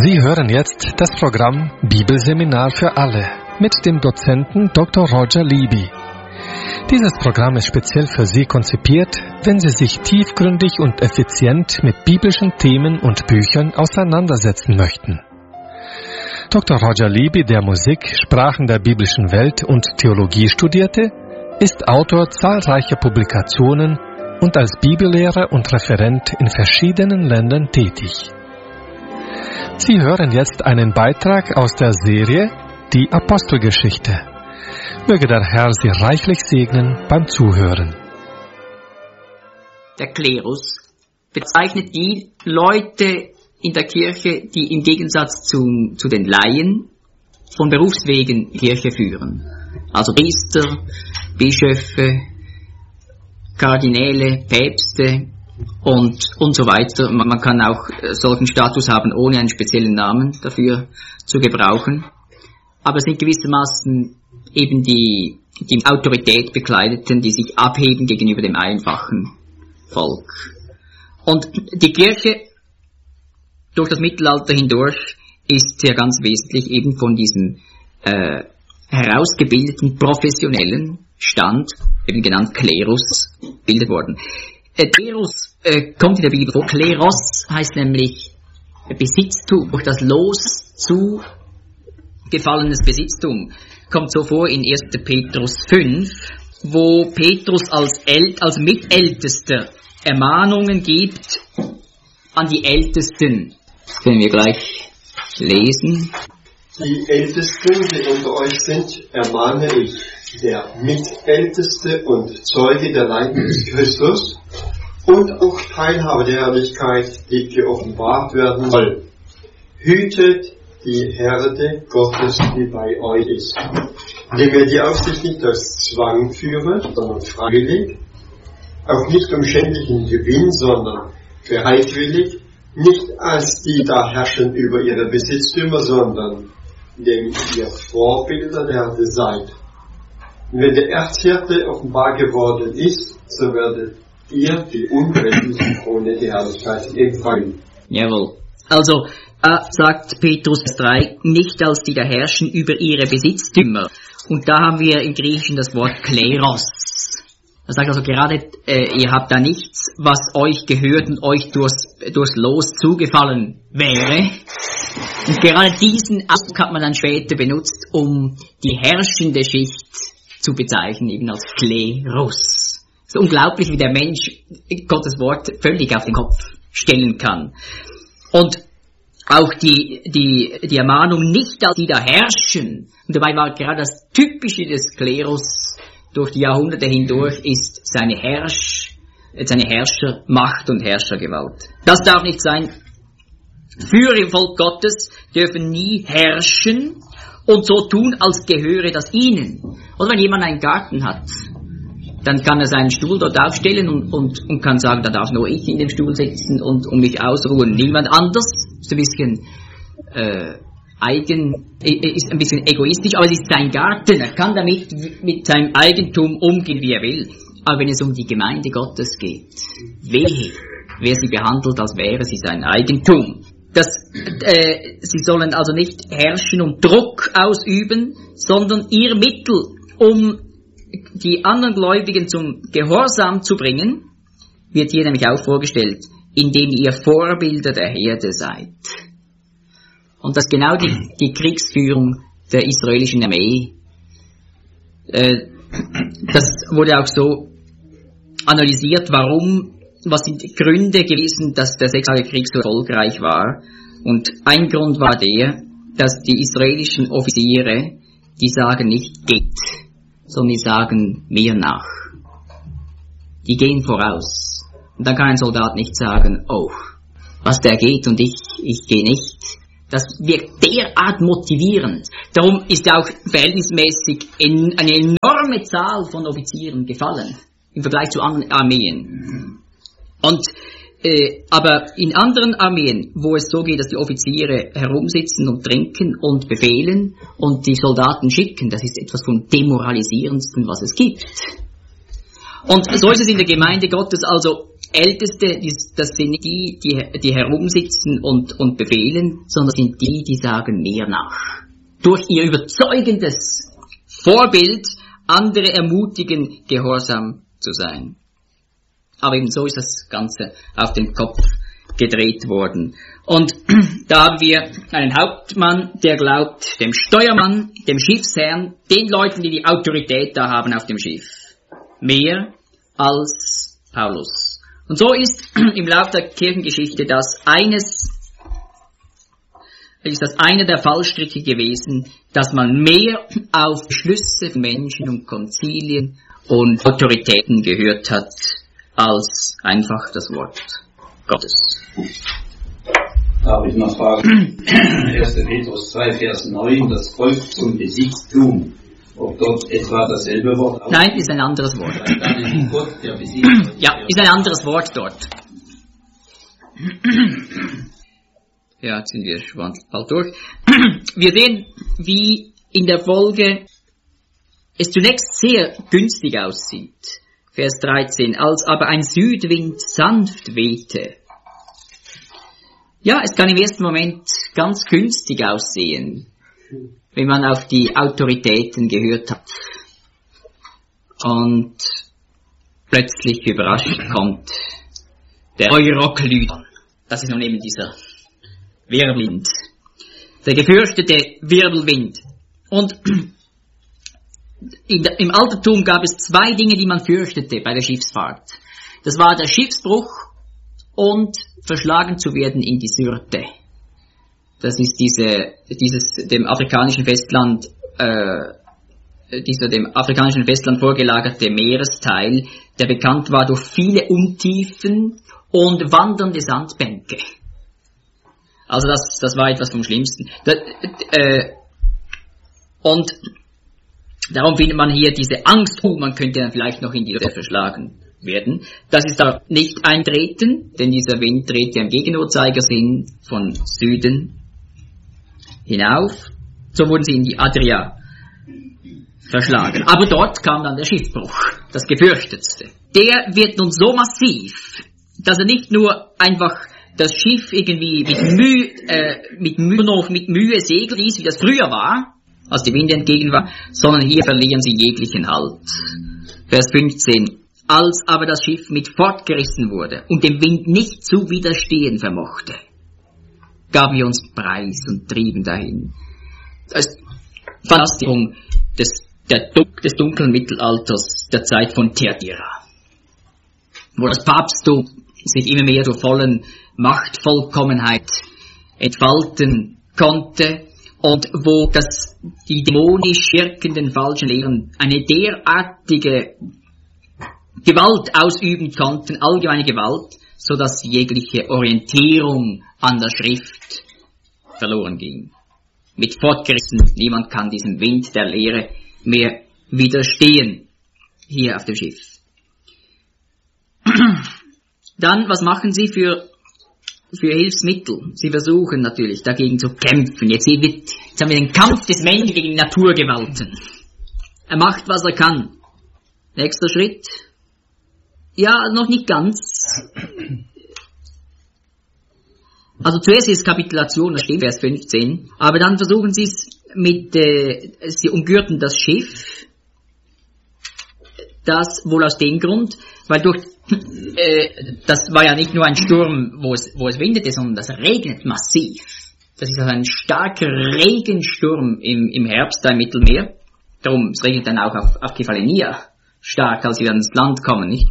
Sie hören jetzt das Programm Bibelseminar für alle mit dem Dozenten Dr. Roger Libby. Dieses Programm ist speziell für Sie konzipiert, wenn Sie sich tiefgründig und effizient mit biblischen Themen und Büchern auseinandersetzen möchten. Dr. Roger Libby, der Musik, Sprachen der biblischen Welt und Theologie studierte, ist Autor zahlreicher Publikationen und als Bibellehrer und Referent in verschiedenen Ländern tätig. Sie hören jetzt einen Beitrag aus der Serie Die Apostelgeschichte. Möge der Herr Sie reichlich segnen beim Zuhören. Der Klerus bezeichnet die Leute in der Kirche, die im Gegensatz zu den Laien von Berufswegen die Kirche führen. Also Priester, Bischöfe, Kardinäle, Päpste und so weiter. Man kann auch solchen Status haben, ohne einen speziellen Namen dafür zu gebrauchen. Aber es sind gewissermaßen eben die Autorität Bekleideten, die sich abheben gegenüber dem einfachen Volk. Und die Kirche durch das Mittelalter hindurch ist sehr ganz wesentlich eben von diesem herausgebildeten professionellen Stand, eben genannt Klerus, gebildet worden. Klerus kommt in der Bibel vor. Kleros heißt nämlich Besitztum, durch das Los zugefallenes Besitztum. Kommt so vor in 1. Petrus 5, wo Petrus als Mitältester Ermahnungen gibt an die Ältesten. Das können wir gleich lesen. Die Ältesten, die unter euch sind, ermahne ich, der Mitälteste und Zeuge der Leiden des Christus und auch Teilhaber der Herrlichkeit, die geoffenbart werden soll. Hütet die Herde Gottes, die bei euch ist, indem ihr die Aufsicht nicht aus Zwang führe, sondern freiwillig, auch nicht um schändlichen Gewinn, sondern bereitwillig, nicht als die da herrschen über ihre Besitztümer, sondern indem ihr Vorbilder der Herde seid. Und wenn der Erzhirte offenbar geworden ist, so werdet ihr die unendliche Krone der Herrlichkeit empfangen. Jawohl. Also, sagt Petrus 3, nicht als die da herrschen über ihre Besitztümer. Und da haben wir im Griechischen das Wort Kleros. Er sagt also gerade, ihr habt da nichts, was euch gehört und euch durchs Los zugefallen wäre. Und gerade diesen Ausdruck hat man dann später benutzt, um die herrschende Schicht zu bezeichnen, eben als Klerus. Es ist unglaublich, wie der Mensch Gottes Wort völlig auf den Kopf stellen kann. Und auch die Ermahnung nicht als die da herrschen. Und dabei war gerade das Typische des Klerus durch die Jahrhunderte hindurch ist seine Herrschermacht und Herrschergewalt. Das darf nicht sein. Führer im Volk Gottes dürfen nie herrschen und so tun, als gehöre das ihnen. Oder wenn jemand einen Garten hat, dann kann er seinen Stuhl dort aufstellen und kann sagen, da darf nur ich in dem Stuhl sitzen und mich ausruhen, niemand anders. Ist ein bisschen ist ein bisschen egoistisch, aber es ist sein Garten. Er kann damit mit seinem Eigentum umgehen, wie er will. Aber wenn es um die Gemeinde Gottes geht, wehe, wer sie behandelt, als wäre sie sein Eigentum. Sie sollen also nicht herrschen und Druck ausüben, sondern ihr Mittel, um die anderen Gläubigen zum Gehorsam zu bringen, wird hier nämlich auch vorgestellt, indem ihr Vorbilder der Herde seid. Und das ist genau die Kriegsführung der israelischen Armee. Das wurde auch so analysiert, was sind die Gründe gewesen, dass der 6-jährige Krieg so erfolgreich war. Und ein Grund war der, dass die israelischen Offiziere, die sagen nicht geht, sondern die sagen mir nach. Die gehen voraus. Und dann kann ein Soldat nicht sagen, oh, was der geht und ich gehe nicht. Das wirkt derart motivierend. Darum ist auch verhältnismäßig eine enorme Zahl von Offizieren gefallen im Vergleich zu anderen Armeen. Und aber in anderen Armeen, wo es so geht, dass die Offiziere herumsitzen und trinken und befehlen und die Soldaten schicken, das ist etwas vom Demoralisierendsten, was es gibt. Und so ist es in der Gemeinde Gottes, also Älteste, das sind die herumsitzen und befehlen, sondern sind die sagen mehr nach. Durch ihr überzeugendes Vorbild andere ermutigen, gehorsam zu sein. Aber eben so ist das Ganze auf den Kopf gedreht worden. Und da haben wir einen Hauptmann, der glaubt dem Steuermann, dem Schiffsherrn, den Leuten, die die Autorität da haben auf dem Schiff, mehr als Paulus. Und so ist im Lauf der Kirchengeschichte das einer der Fallstricke gewesen, dass man mehr auf Beschlüsse von Menschen und Konzilien und Autoritäten gehört hat, als einfach das Wort Gottes. Darf ich noch fragen? 1. Petrus 2, Vers 9, das Volk zum Besitztum. Ob dort etwa dasselbe Wort aussieht? Nein, ist ein anderes Wort. Dann ist Gott der Besitz. Ja, ist ein anderes Wort dort. Ja, jetzt sind wir schon bald durch. Wir sehen, wie in der Folge es zunächst sehr günstig aussieht. Vers 13, als aber ein Südwind sanft wehte. Ja, es kann im ersten Moment ganz günstig aussehen, wenn man auf die Autoritäten gehört hat. Und plötzlich überrascht kommt der Euroclydon. Das ist nun eben dieser Wirbelwind. Der gefürchtete Wirbelwind. Und im Altertum gab es zwei Dinge, die man fürchtete bei der Schiffsfahrt. Das war der Schiffsbruch und verschlagen zu werden in die Syrte. Das ist dieses dem afrikanischen Festland vorgelagerte Meeresteil, der bekannt war durch viele Untiefen und wandernde Sandbänke. Also das war etwas vom Schlimmsten. Und darum findet man hier diese Angst, man könnte dann vielleicht noch in die Syrte verschlagen werden. Das ist da nicht eintreten, denn dieser Wind dreht ja im Gegenuhrzeigersinn von Süden hinauf. So wurden sie in die Adria verschlagen. Aber dort kam dann der Schiffbruch, das gefürchtetste. Der wird nun so massiv, dass er nicht nur einfach das Schiff irgendwie mit Mühe segeln ließ, wie das früher war, als die Winde entgegen war, sondern hier verlieren sie jeglichen Halt. Vers 15. Als aber das Schiff mit fortgerissen wurde und dem Wind nicht zu widerstehen vermochte, gaben wir uns preis und trieben dahin. Das ist Fantasierung des dunklen Mittelalters, der Zeit von Thyatira, wo das Papsttum sich immer mehr zur vollen Machtvollkommenheit entfalten konnte und wo die dämonisch wirkenden falschen Lehren eine derartige Gewalt ausüben konnten, allgemeine Gewalt, so dass jegliche Orientierung an der Schrift verloren ging. Mit fortgerissen, niemand kann diesem Wind der Lehre mehr widerstehen, hier auf dem Schiff. Dann, was machen sie für Hilfsmittel? Sie versuchen natürlich dagegen zu kämpfen. Jetzt haben wir den Kampf des Menschen gegen Naturgewalten. Er macht, was er kann. Nächster Schritt. Ja, noch nicht ganz. Also zuerst ist Kapitulation, das steht Vers 15. Aber dann versuchen sie es sie umgürten das Schiff. Das wohl aus dem Grund, weil das war ja nicht nur ein Sturm, wo es windete, sondern das regnet massiv. Das ist also ein starker Regensturm im Herbst da im Mittelmeer. Darum, es regnet dann auch auf Kefalonia stark, als wir ans Land kommen, nicht?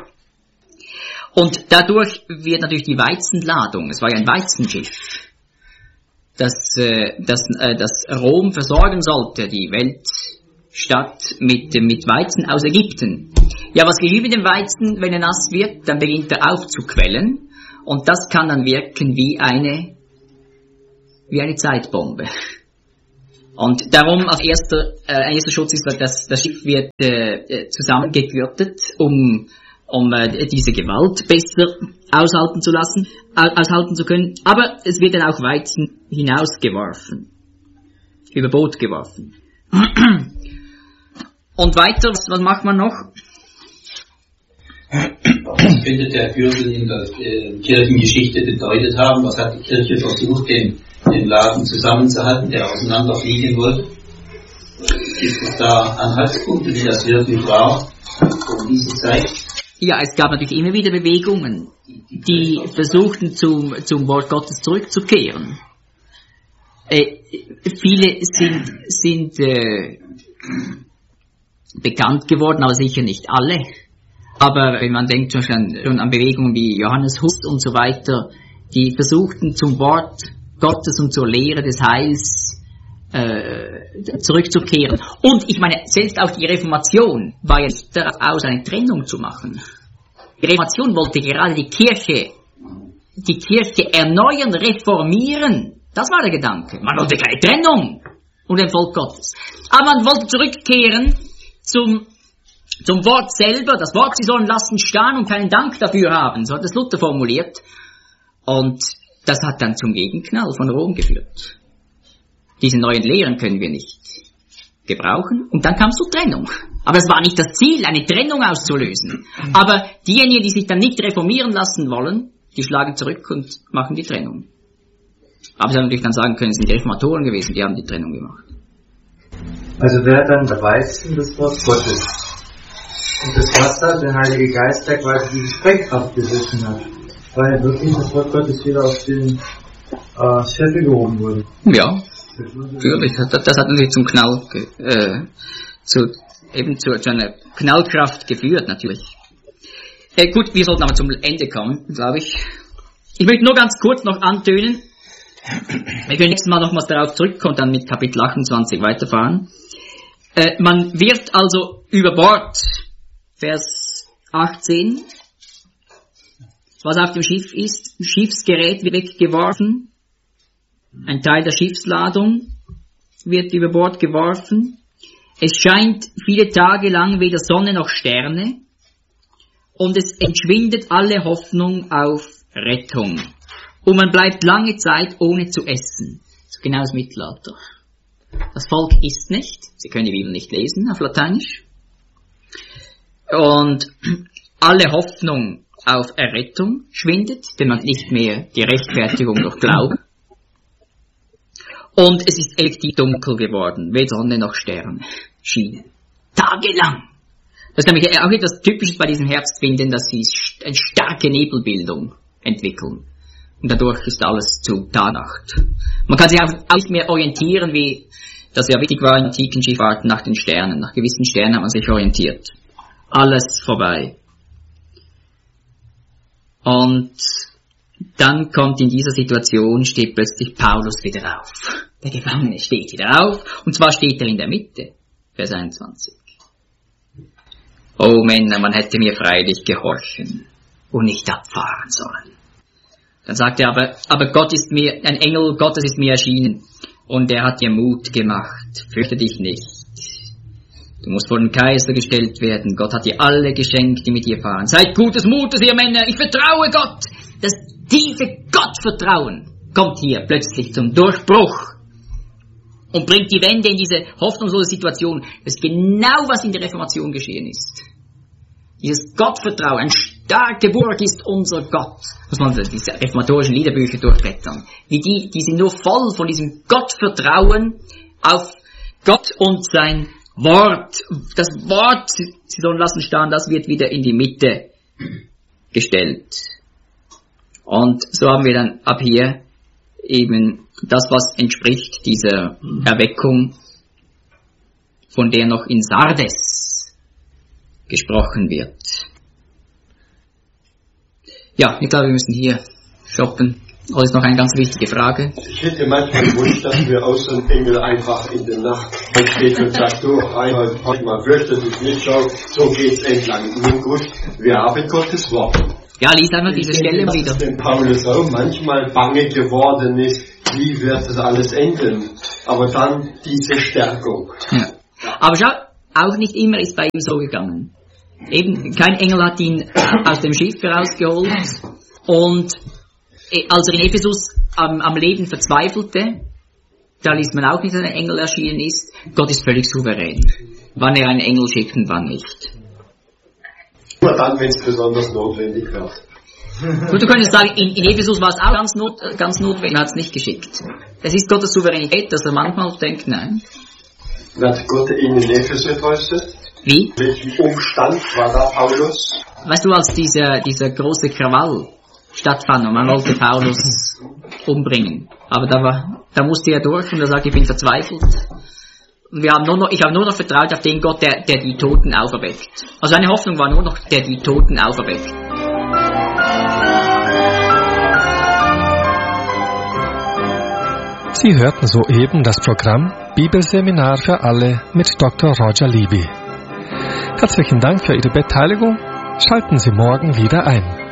Und dadurch wird natürlich die Weizenladung, es war ja ein Weizenschiff, das Rom versorgen sollte, die Weltstadt mit Weizen aus Ägypten. Ja, was geschieht mit dem Weizen, wenn er nass wird? Dann beginnt er aufzuquellen und das kann dann wirken wie eine Zeitbombe. Und darum als erster Schutz ist, dass das Schiff wird zusammengegürtet, um diese Gewalt besser aushalten zu können. Aber es wird dann auch Weizen hinausgeworfen, über Bord geworfen. Und weiter, was macht man noch? Was könnte der Gürtel in der Kirchengeschichte bedeutet haben? Was hat die Kirche versucht, den Laden zusammenzuhalten, der auseinanderfliegen wollte? Gibt es da Anhaltspunkte, wie das wirklich war um diese Zeit? Ja, es gab natürlich immer wieder Bewegungen, die versuchten zum Wort Gottes zurückzukehren. Viele sind bekannt geworden, aber sicher nicht alle. Aber wenn man denkt schon an Bewegungen wie Johannes Huss und so weiter, die versuchten zum Wort Gottes und zur Lehre des Heils zurückzukehren. Und ich meine, selbst auch die Reformation war ja nicht darauf aus, eine Trennung zu machen. Die Reformation wollte gerade die Kirche erneuern, reformieren. Das war der Gedanke. Man wollte keine Trennung und dem Volk Gottes. Aber man wollte zurückkehren zum Wort selber. Das Wort, sie sollen lassen stehen und keinen Dank dafür haben. So hat es Luther formuliert. Und das hat dann zum Gegenknall von Rom geführt. Diese neuen Lehren können wir nicht gebrauchen. Und dann kam es zur Trennung. Aber es war nicht das Ziel, eine Trennung auszulösen. Aber diejenigen, die sich dann nicht reformieren lassen wollen, die schlagen zurück und machen die Trennung. Aber sie haben natürlich dann sagen können, es sind die Reformatoren gewesen, die haben die Trennung gemacht. Also wer dann der Weizen des Wort Gottes und das Wasser, der Heilige Geist, der quasi diese Sprengkraft besessen hat, weil wirklich das Wort Gottes wieder auf den Scheffel gehoben wurde. Ja, natürlich. Das hat natürlich zum Knall, zu einer Knallkraft geführt, natürlich. Gut, wir sollten aber zum Ende kommen, glaube ich. Ich möchte nur ganz kurz noch antönen, wir können nächstes Mal nochmals darauf zurückkommen und dann mit Kapitel 28 weiterfahren. Man wird also über Bord, Vers 18, was auf dem Schiff ist, Schiffsgerät wird weggeworfen, ein Teil der Schiffsladung wird über Bord geworfen, es scheint viele Tage lang weder Sonne noch Sterne und es entschwindet alle Hoffnung auf Rettung. Und man bleibt lange Zeit ohne zu essen. So genau das Mittelalter. Das Volk isst nicht. Sie können die Bibel nicht lesen auf Lateinisch. Und alle Hoffnung auf Errettung schwindet, denn man nicht mehr die Rechtfertigung durch Glauben. Und es ist elektiv dunkel geworden, weder Sonne noch Sterne schienen. Tagelang. Das ist nämlich auch etwas Typisches bei diesem Herbstwinden, dass sie eine starke Nebelbildung entwickeln. Und dadurch ist alles zu Tagnacht. Man kann sich auch nicht mehr orientieren, wie das ja wichtig war in antiken Schifffahrten nach den Sternen. Nach gewissen Sternen hat man sich orientiert. Alles vorbei. Und dann kommt in dieser Situation, steht plötzlich Paulus wieder auf. Der Gefangene steht wieder auf, und zwar steht er in der Mitte. Vers 21. O Männer, man hätte mir freilich gehorchen und nicht abfahren sollen. Dann sagt er aber Gott ist mir, ein Engel Gottes ist mir erschienen und er hat dir Mut gemacht. Fürchte dich nicht. Du musst vor den Kaiser gestellt werden. Gott hat dir alle geschenkt, die mit dir fahren. Seid gutes Mutes, ihr Männer. Ich vertraue Gott. Das tiefe Gottvertrauen kommt hier plötzlich zum Durchbruch und bringt die Wende in diese hoffnungslose Situation. Das ist genau, was in der Reformation geschehen ist. Dieses Gottvertrauen, eine starke Burg ist unser Gott. Muss man diese reformatorischen Liederbücher durchblättern. Wie die sind nur voll von diesem Gottvertrauen auf Gott und sein Wort. Das Wort, sie sollen lassen stehen, das wird wieder in die Mitte gestellt. Und so haben wir dann ab hier eben das, was entspricht dieser Erweckung, von der noch in Sardes gesprochen wird. Ja, ich glaube, wir müssen hier stoppen. Das ist noch eine ganz wichtige Frage. Ich hätte manchmal gewünscht, dass wir aus dem Engel einfach in der Nacht steht und sagt, du, heute mal fürchte dich nicht, so geht's entlang. Nun gut, wir haben Gottes Wort. Ja, lies einmal diese Stelle wieder. Dass dem Paulus auch manchmal bange geworden ist, wie wird das alles enden? Aber dann diese Stärkung. Ja. Aber schau, auch nicht immer ist bei ihm so gegangen. Eben, kein Engel hat ihn aus dem Schiff herausgeholt und als er in Ephesus am Leben verzweifelte, da liest man auch nicht, dass ein Engel erschienen ist. Gott ist völlig souverän, wann er einen Engel schickt und wann nicht. Nur dann, wenn es besonders notwendig wird. Und du könntest sagen, in Ephesus war es auch ganz notwendig, er hat es nicht geschickt. Es ist Gottes Souveränität, dass er manchmal denkt, nein. Hat Gott ihn in Ephesus entrüstet? Wie? Welchen Umstand war da Paulus? Weißt du, als dieser große Krawall stattfand und man wollte Paulus umbringen. Aber da musste er durch und er sagt, ich bin verzweifelt. Und ich habe nur noch vertraut auf den Gott, der die Toten auferweckt. Also seine Hoffnung war nur noch, der die Toten auferweckt. Sie hörten soeben das Programm Bibelseminar für alle mit Dr. Roger Libby. Herzlichen Dank für Ihre Beteiligung. Schalten Sie morgen wieder ein.